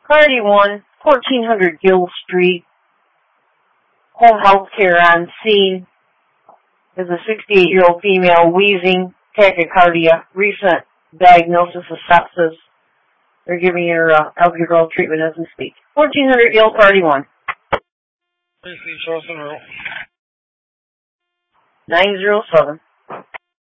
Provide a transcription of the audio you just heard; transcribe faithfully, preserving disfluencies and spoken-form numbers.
Party one, fourteen hundred Gill Street. Home health care on scene. Is a sixty-eight-year-old female wheezing, tachycardia, recent diagnosis of sepsis. They're giving her uh, albuterol treatment as we speak. fourteen hundred Gill, Party one. nine zero seven.